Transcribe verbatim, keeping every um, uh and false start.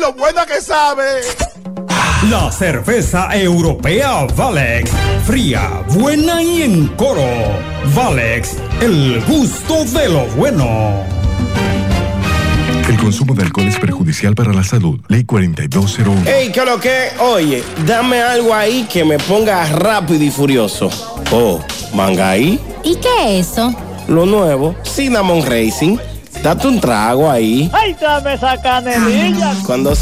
lo buena que sabe! La cerveza europea Valex. Fría, buena y en coro. Valex, el gusto de lo bueno. El consumo de alcohol es perjudicial para la salud. Ley cuarenta y dos cero uno. Ey, ¿qué lo que? Oye, dame algo ahí que me ponga rápido y furioso. Oh, ¿Mangaí? ¿Y qué es eso? Lo nuevo, Cinnamon Racing. Date un trago ahí. ¡Ay, dame esa canelilla! Cuando se